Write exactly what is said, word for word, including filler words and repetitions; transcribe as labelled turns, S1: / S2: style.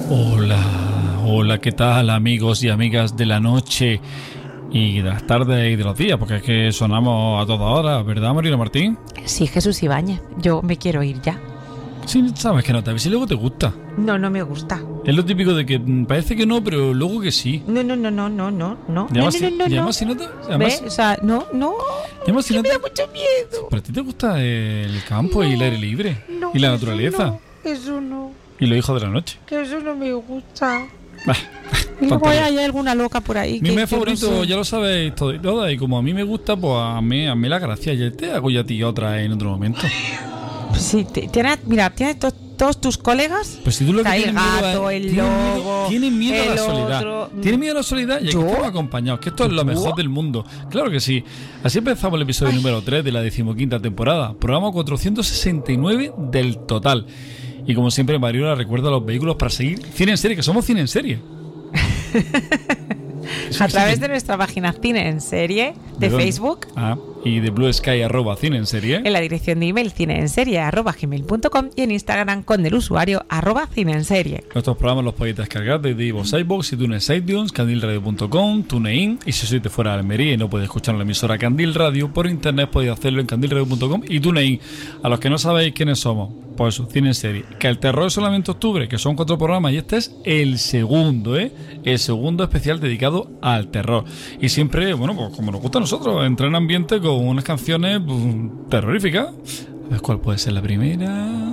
S1: Hola, hola, ¿qué tal, amigos y amigas de la noche y de las tardes y de los días? Porque es que sonamos a toda hora, ¿verdad, Marina Martín?
S2: Sí, Jesús Ibáñez, yo me quiero ir ya.
S1: Sí, sabes que no te ves y luego te gusta.
S2: No, no me gusta.
S1: Es lo típico de que mm, parece que no, pero luego que sí.
S2: No, no, no, no, no, no, no.
S1: ¿Y además,
S2: no, no, no,
S1: y
S2: no.
S1: además si no te... Además,
S2: ¿Ves? O sea, no, no.
S1: y además si no
S2: Me
S1: te...
S2: da mucho miedo.
S1: ¿Pero a ti te gusta el campo y el aire libre?
S2: No,
S1: y la
S2: eso
S1: naturaleza.
S2: No, eso no.
S1: Y los hijos de la noche.
S2: Que eso no me gusta.
S1: Ah,
S2: Y luego
S1: tontería.
S2: hay alguna loca por ahí.
S1: Mi
S2: que
S1: mes
S2: yo no
S1: favorito,
S2: sé.
S1: ya lo sabéis todo y todas, y como a mí me gusta, pues a mí, a mí la gracia. Ya te hago ya a ti otra en otro momento.
S2: Sí, te- tiene, mira, tienes to- todos tus colegas.
S1: Pues si tú lo que
S2: Está el
S1: tienes miedo
S2: gato,
S1: es-
S2: el
S1: tienes miedo-
S2: lobo,
S1: tienes miedo a la
S2: el
S1: soledad.
S2: otro.
S1: Tienes miedo a la soledad y es que
S2: ¿Yo?
S1: estamos acompañados, que esto es lo mejor del mundo. Claro que sí. Así empezamos el episodio número tres de la decimoquinta temporada, programa cuatrocientos sesenta y nueve del total. Y como siempre, Mariola recuerda los vehículos para seguir Cine en Serie, que somos Cine en Serie.
S2: A través de nuestra página Cine en Serie de
S1: dónde?
S2: Facebook,
S1: Ah, y de Blue Sky arroba Cine en Serie.
S2: en la dirección de email cineenserie arroba gmail punto com y en Instagram con el usuario arroba cineenserie.
S1: Nuestros programas los podéis descargar desde iVoox, iVoox, iTunes, iTunes, candil radio punto com, TuneIn, y si sois de fuera de Almería y no podéis escuchar en la emisora Candil Radio, por internet podéis hacerlo en candil radio punto com y TuneIn. A los que no sabéis quiénes somos, pues eso, Cine en Serie. Que el terror es solamente octubre, que son cuatro programas y este es el segundo, ¿eh? El segundo especial dedicado al terror. Y siempre, bueno, pues como nos gusta a nosotros, entrar en ambiente con unas canciones pues, terroríficas. A ver cuál puede ser la primera.